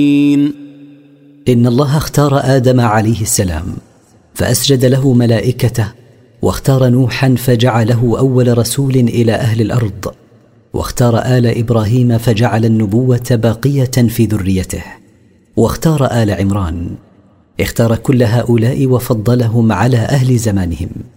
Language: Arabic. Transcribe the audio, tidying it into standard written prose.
إن الله اختار آدم عليه السلام فأسجد له ملائكته، واختار نوحا فجعله أول رسول إلى أهل الأرض، واختار آل إبراهيم فجعل النبوة باقية في ذريته، واختار آل عمران. اختار كل هؤلاء وفضلهم على أهل زمانهم.